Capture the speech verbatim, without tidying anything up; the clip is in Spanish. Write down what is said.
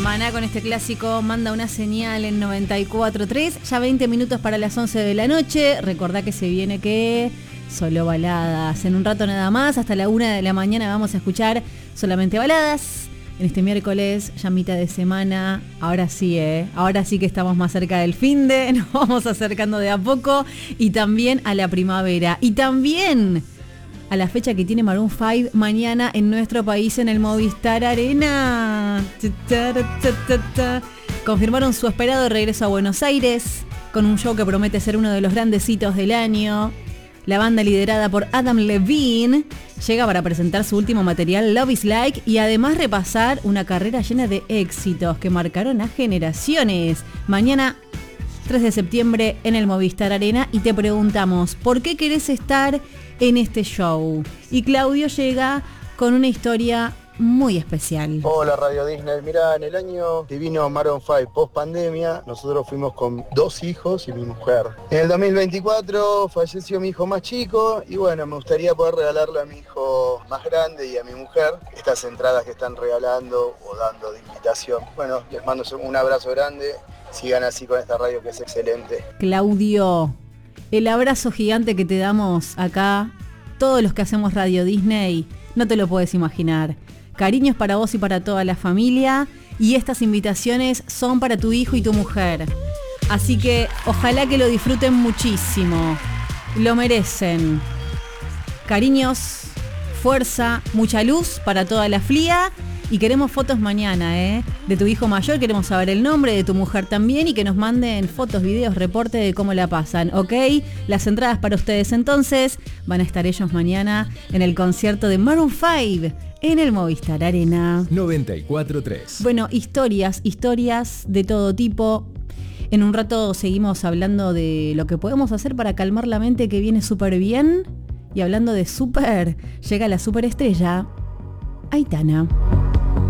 Maná con este clásico manda una señal en noventa y cuatro punto tres. Ya veinte minutos para las once de la noche. Recordá que se viene que solo baladas. En un rato nada más, hasta la una de la mañana vamos a escuchar solamente baladas. En este miércoles, ya mitad de semana. Ahora sí, ¿eh? Ahora sí que estamos más cerca del finde. Nos vamos acercando de a poco. Y también a la primavera. Y también a la fecha que tiene Maroon cinco mañana en nuestro país en el Movistar Arena. Confirmaron su esperado regreso a Buenos Aires con un show que promete ser uno de los grandes hitos del año. La banda liderada por Adam Levine llega para presentar su último material Love is Like y además repasar una carrera llena de éxitos que marcaron a generaciones. Mañana tres de septiembre en el Movistar Arena y te preguntamos, ¿por qué querés estar en este show? Y Claudio llega con una historia muy especial. Hola Radio Disney, mirá, en el año que vino Maroon cinco post pandemia, nosotros fuimos con dos hijos y mi mujer. En el dos mil veinticuatro falleció mi hijo más chico y bueno, me gustaría poder regalarle a mi hijo más grande y a mi mujer estas entradas que están regalando o dando de invitación. Bueno, les mando un abrazo grande, sigan así con esta radio que es excelente. Claudio, el abrazo gigante que te damos acá, todos los que hacemos Radio Disney, no te lo puedes imaginar. Cariños para vos y para toda la familia. Y estas invitaciones son para tu hijo y tu mujer. Así que ojalá que lo disfruten muchísimo. Lo merecen. Cariños, fuerza, mucha luz para toda la F L I A. Y queremos fotos mañana, ¿eh? De tu hijo mayor, queremos saber el nombre, de tu mujer también. Y que nos manden fotos, videos, reporte de cómo la pasan, ¿ok? Las entradas para ustedes entonces. Van a estar ellos mañana en el concierto de Maroon cinco en el Movistar Arena. noventa y cuatro punto tres. Bueno, historias, historias de todo tipo. En un rato seguimos hablando de lo que podemos hacer para calmar la mente, que viene súper bien. Y hablando de súper, llega la superestrella Aitana.